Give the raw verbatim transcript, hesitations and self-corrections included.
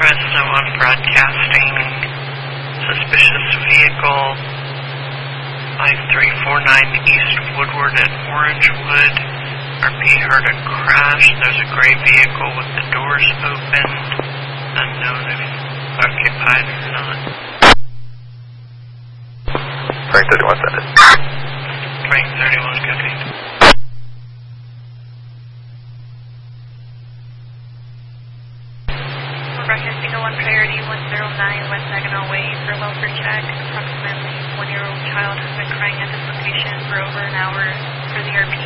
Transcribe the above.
Fresno on broadcasting. Suspicious vehicle. five three four nine East Woodward at Orangewood. R P heard a crash. There's a gray vehicle with the doors open. Unknown if occupied or not. Frank thirty-one, send it. Frank thirty-one, copy. We're broadcasting a one priority one zero nine West Saginaw Way for welfare check. Approximately one-year-old child has been crying at this location for over an hour for the R P.